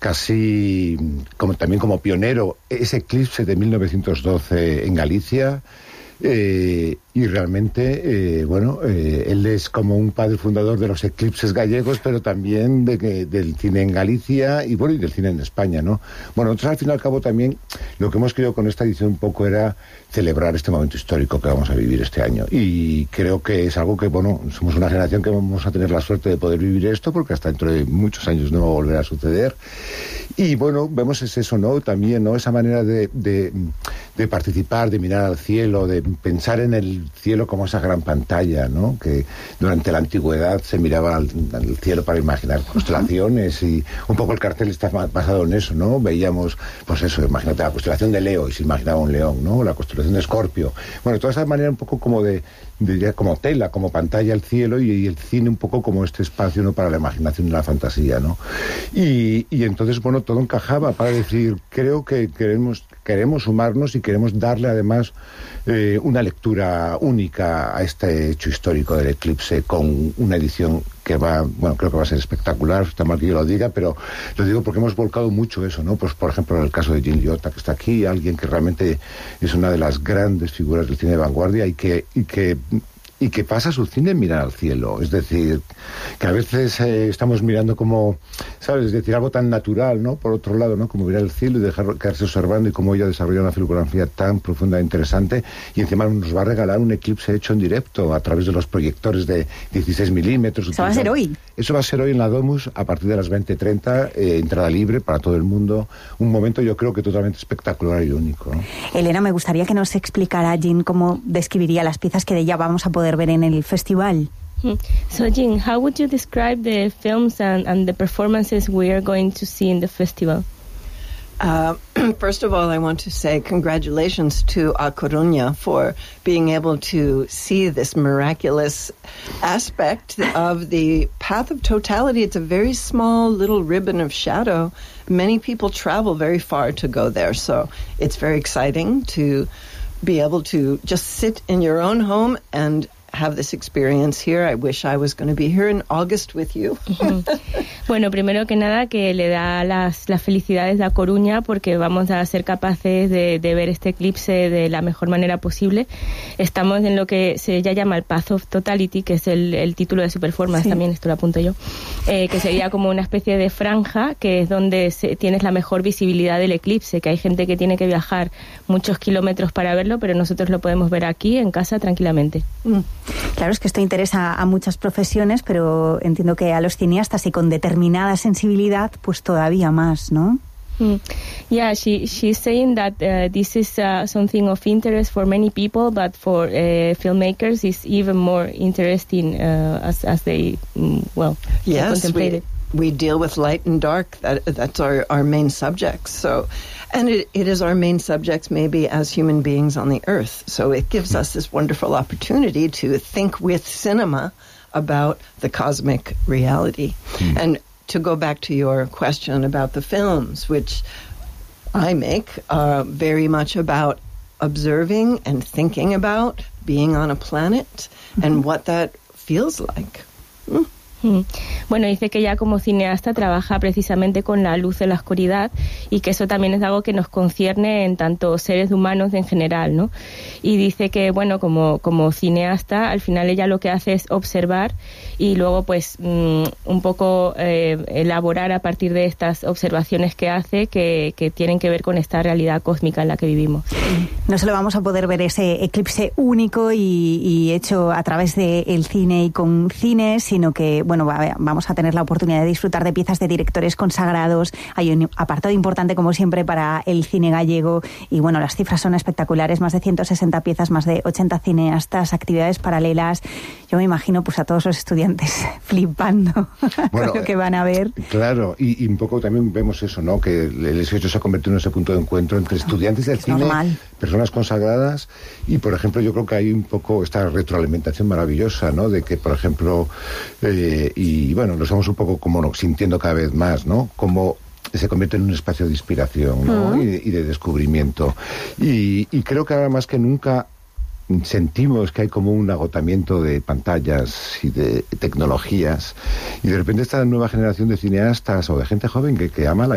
casi también como pionero ese eclipse de 1912 en Galicia. Y realmente, él es como un padre fundador de los eclipses gallegos, pero también del cine en Galicia y del cine en España, ¿no? Bueno, nosotros al fin y al cabo también lo que hemos querido con esta edición un poco era celebrar este momento histórico que vamos a vivir este año. Y creo que es algo que, somos una generación que vamos a tener la suerte de poder vivir esto, porque hasta dentro de muchos años no va a volver a suceder. Y vemos eso, ¿no? También, ¿no? Esa manera de participar, de mirar al cielo, de pensar en el cielo como esa gran pantalla, ¿no? Que durante la antigüedad se miraba al cielo para imaginar constelaciones, y un poco el cartel está basado en eso, ¿no? Veíamos, imagínate la constelación de Leo y se imaginaba un león, ¿no? La constelación de Escorpio. Bueno, toda esa manera un poco como como tela, como pantalla al cielo, y el cine un poco como este espacio, ¿no? Para la imaginación y la fantasía, ¿no? Y entonces, todo encajaba para decir, creo que queremos sumarnos y queremos darle además una lectura única a este hecho histórico del eclipse, con una edición que creo que va a ser espectacular. Está mal que yo lo diga, pero lo digo porque hemos volcado mucho eso, ¿no? Pues por ejemplo en el caso de Jean Liotta, que está aquí, alguien que realmente es una de las grandes figuras del cine de vanguardia y que pasa su cine en mirar al cielo. Es decir, que a veces estamos mirando como, ¿sabes? Es decir, algo tan natural, ¿no? Por otro lado, ¿no? Como mirar el cielo y quedarse observando, y cómo ella desarrolla una filmografía tan profunda e interesante, y encima nos va a regalar un eclipse hecho en directo a través de los proyectores de 16 milímetros. ¿Eso va a ser hoy? Eso va a ser hoy en la Domus a partir de las 20:30, entrada libre para todo el mundo. Un momento, yo creo que totalmente espectacular y único, ¿no? Elena, me gustaría que nos explicara, Jean, cómo describiría las piezas que de ella vamos a poder ver en el festival. So, Jean, how would you describe the films and the performances we are going to see in the festival? First of all, I want to say congratulations to A Coruña for being able to see this miraculous aspect of the path of totality. It's a very small little ribbon of shadow. Many people travel very far to go there, so it's very exciting to be able to just sit in your own home and have this experience here. I wish I was going to be here in August with you. Bueno, primero que nada, que le da las felicidades de A Coruña, porque vamos a ser capaces de ver este eclipse de la mejor manera posible. Estamos en lo que se llama el Path of Totality, que es el título de su performance, sí. También esto lo apunto yo, que sería como una especie de franja, que es donde tienes la mejor visibilidad del eclipse, que hay gente que tiene que viajar muchos kilómetros para verlo, pero nosotros lo podemos ver aquí en casa tranquilamente. Claro, es que esto interesa a muchas profesiones, pero entiendo que a los cineastas y con determinada sensibilidad, pues todavía más, ¿no? Yeah, she's saying that this is something of interest for many people, but for filmmakers it's even more interesting as they contemplate it. We deal with light and dark. That's our main subjects. So, and it is our main subjects maybe as human beings on the earth. So it gives us this wonderful opportunity to think with cinema about the cosmic reality. And to go back to your question about the films, which I make, are very much about observing and thinking about being on a planet and what that feels like. Bueno, dice que ya como cineasta trabaja precisamente con la luz de la oscuridad, y que eso también es algo que nos concierne en tanto seres humanos en general, ¿no? Y dice que, bueno, como cineasta, al final ella lo que hace es observar y luego pues un poco elaborar a partir de estas observaciones que hace, que tienen que ver con esta realidad cósmica en la que vivimos. No solo vamos a poder ver ese eclipse único y hecho a través del cine y con cine, sino que, bueno, vamos a tener la oportunidad de disfrutar de piezas de directores consagrados. Hay un apartado importante, como siempre, para el cine gallego, y bueno, las cifras son espectaculares: más de 160 piezas, más de 80 cineastas, actividades paralelas. Yo me imagino pues a todos los estudiantes flipando con lo que van a ver. Claro, y un poco también vemos eso, ¿no? Que el hecho se ha convertido en ese punto de encuentro entre estudiantes del cine, normal, personas consagradas, y por ejemplo yo creo que hay un poco esta retroalimentación maravillosa, ¿no? De que, por ejemplo, y bueno, lo estamos un poco como sintiendo cada vez más, ¿no? Como se convierte en un espacio de inspiración, ¿no? Y de descubrimiento. Y creo que ahora más que nunca sentimos que hay como un agotamiento de pantallas y de tecnologías, y de repente esta nueva generación de cineastas o de gente joven que ama la